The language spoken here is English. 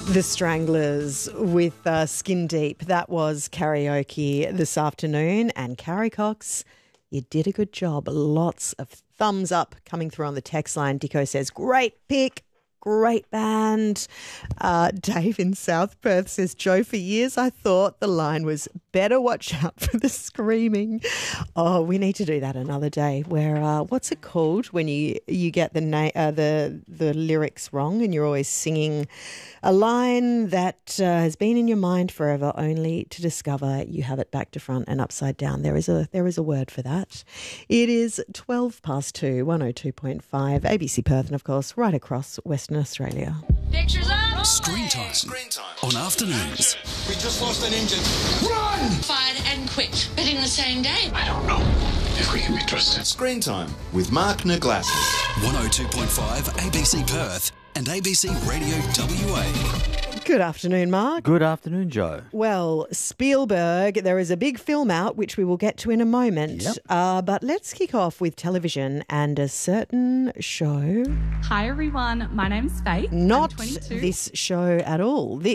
The Stranglers with Skin Deep. That was karaoke this afternoon. And Carrie Cox, you did a good job. Lots of thumbs up coming through on the text line. Dicko says, great pick. Great band. Dave in South Perth says, Joe, for years I thought the line was better watch out for the screaming. Oh, we need to do that another day where, what's it called when you get the lyrics wrong and you're always singing a line that has been in your mind forever only to discover you have it back to front and upside down. There is a word for that. It is 2, 102.5 ABC Perth and, of course, right across Western Australia. Pictures up. Screen time on afternoons. We just lost an engine. Run! Fired and quit, but in the same day. I don't know if we can be trusted. Screen Time with Mark Naglassis. 102.5 ABC Perth and ABC Radio WA. Good afternoon, Mark. Good afternoon, Joe. Well, Spielberg, there is a big film out, which we will get to in a moment. Yep. But let's kick off with television and a certain show. Hi everyone, my name's Faith. Not I'm 22. this show at all.